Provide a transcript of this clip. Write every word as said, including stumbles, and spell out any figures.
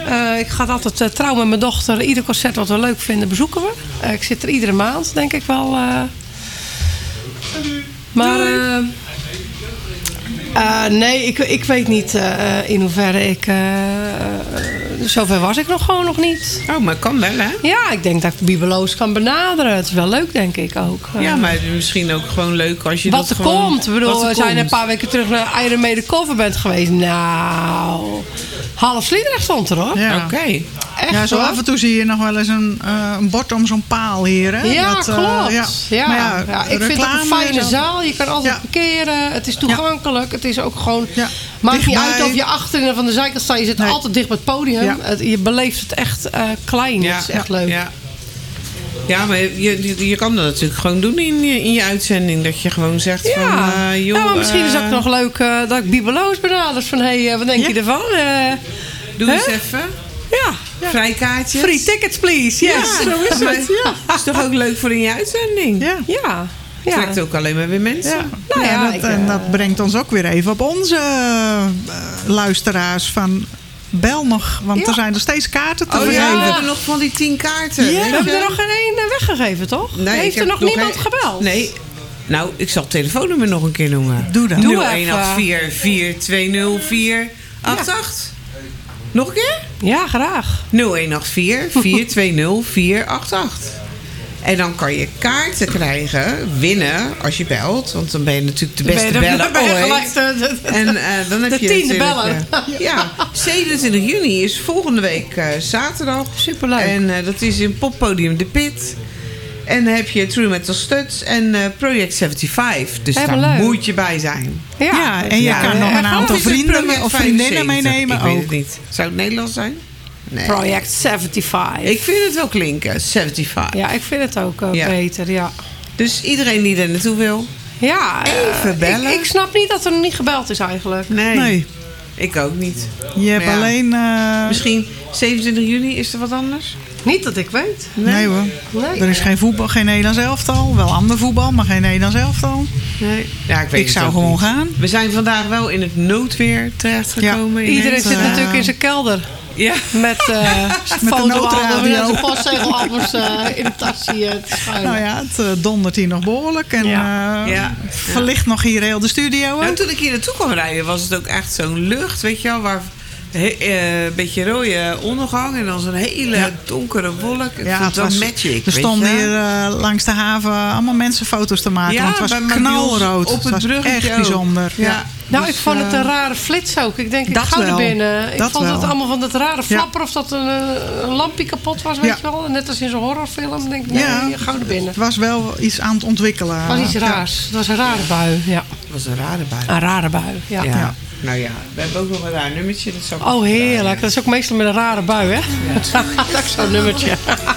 Uh, ik ga altijd uh, trouw met mijn dochter. Ieder concert wat we leuk vinden bezoeken we. Uh, ik zit er iedere maand, denk ik wel. Uh. Maar uh, uh, nee, ik, ik weet niet uh, in hoeverre ik... Uh, zover was ik nog gewoon nog niet. Oh, maar kan wel, hè? Ja, ik denk dat ik Bibeloos kan benaderen. Het is wel leuk, denk ik ook. Ja, maar misschien ook gewoon leuk als je wat dat er gewoon... komt. Ik bedoel, we zijn komt. een paar weken terug naar Iron Maiden coverband geweest. Nou, half Sliedrecht stond er, hoor. Ja. Oké. Okay. Echt, ja, zo hoor. af en toe zie je nog wel eens een, uh, een bord om zo'n paal hier. Hè? Ja, dat, uh, klopt. Ja. Ja. Maar ja, ja, ik vind het een fijne zo. zaal. Je kan altijd Ja. parkeren. Het is toegankelijk. Het is ook gewoon... Ja. Maakt Dichtbij. niet uit of je achterin of aan de zijkant staat. Je zit Nee. altijd dicht bij het podium. Ja. Het, je beleeft het echt uh, klein. Ja. Het is echt ja. leuk. Ja. Ja, maar je, je, je kan dat natuurlijk gewoon doen in je, in je uitzending. Dat je gewoon zegt Ja. van... Uh, joh, ja, maar misschien uh, is het ook nog leuk uh, dat ik Bibeloos benader. Van, hé, hey, uh, wat denk Ja. je ervan? Uh, Doe hè? eens even. Ja. Ja. Vrijkaartjes. Free tickets, please. Yes, Ja, zo is maar het. Ja. Dat is toch ook leuk voor in je uitzending? Ja. Ja. Ja. Trekt ook alleen maar weer mensen. Ja. Nou ja, ja, dat, ik, en uh, dat brengt ons ook weer even op onze uh, luisteraars van bel nog, want Ja. er zijn er steeds kaarten te Oh ja, vergeven. we hebben nog van die tien kaarten. Ja. weet We je? hebben er nog geen één uh, weggegeven, toch? Nee, ik Heeft er heb nog nog niemand geen- gebeld? Nee. Nou, ik zal het telefoonnummer nog een keer noemen. Doe dat. Doe nul een acht even. vier, vier twee nul, vier acht acht. Nog een keer? Ja, graag. nul een acht vier, vier twee nul, vier acht acht. En dan kan je kaarten krijgen, winnen, als je belt. Want dan ben je natuurlijk de beste Ben je- beller ben je ooit. gelijk de- de- de- En uh, dan heb de je tiende natuurlijk, beller. uh, ja, zevenentwintig juni is volgende week uh, zaterdag. Superleuk. En uh, dat is in poppodium De Pit. En dan heb je True Metal Studs en uh, Project vijfenzeventig. Dus Helemaal daar leuk. moet je bij zijn. Ja, en je Ja, kan ja. nog een Of aantal is het vrienden Project of vriendinnen vijfenzeventig? meenemen Ik weet ook. het niet. Zou het Nederlands zijn? Nee. Project zevenenzeventig. Ik vind het wel klinken, zevenenzeventig. Ja, ik vind het ook uh, Ja. beter, ja. Dus iedereen die er naartoe wil. Ja, uh, Even bellen. Ik, ik snap niet dat er nog niet gebeld is eigenlijk. Nee, Nee, ik ook niet. je hebt Maar ja, alleen... uh, Misschien zevenentwintig juni, is er wat anders? Niet dat ik weet. nee hoor, Nee. er is geen voetbal, geen Nederlands elftal. Wel ander voetbal, maar geen Nederlands elftal. Nee. Ja, ik weet Ik het zou ook gewoon niet. gaan. We zijn vandaag wel in het noodweer terechtgekomen. Ja. Iedereen Net, zit uh, natuurlijk in zijn kelder. Ja. Met, uh, Met de noodradio. Met postzegelhammers uh, in de tasje uh, te schuiven. Nou ja, het uh, dondert hier nog behoorlijk. En Ja. uh, Ja. verlicht nog hier heel de studio. Nou, ook. toen ik hier naartoe kwam rijden, was het ook echt zo'n lucht, weet je wel, waar he- eh, een beetje rode ondergang en dan zo'n hele Ja. donkere wolk. Ik Ja, vond het dat was, magic. er weet stonden je? hier uh, langs de haven allemaal mensen foto's te maken. Ja, want het bij was Mobiels knalrood. op het was bruggetje echt ook. bijzonder. Ja. Ja. Nou, Dus, ik vond het uh, een rare flits ook. Ik denk, ik dat ga er wel. binnen. Ik Dat vond wel. het allemaal van dat rare Ja. flapper. Of dat een, uh, een lampje kapot was, weet Ja. je wel. Net als in zo'n horrorfilm. Ik denk, nee, Ja. ga er binnen. Het was wel iets aan het ontwikkelen. Het was iets Ja. raars. Het was een rare bui, ja. Het was een rare bui. Een rare bui, ja. Ja. Ja. Nou ja, we hebben ook nog een raar nummertje. Dat zou ik Oh, ook heerlijk. draaien. Dat is ook meestal met een rare bui, hè? Dat is zo'n nummertje.